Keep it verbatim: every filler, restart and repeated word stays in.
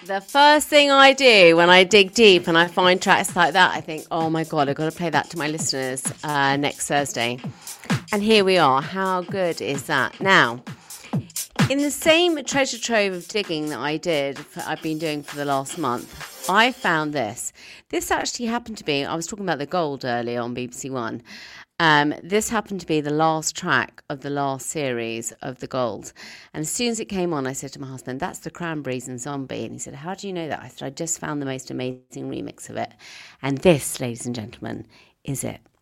The first thing I do when I dig deep and I find tracks like that, I think, oh my God, I've got to play that to my listeners uh, next Thursday. And here we are. How good is that? Now, in the same treasure trove of digging that I did, for, I've been doing for the last month, I found this. This actually happened to be, I was talking about the gold earlier on B B C One. Um, this happened to be the last track of the last series of The Gold. And as soon as it came on, I said to my husband, that's the Cranberries and Zombie. And he said, how do you know that? I said, I just found the most amazing remix of it. And this, ladies and gentlemen, is it.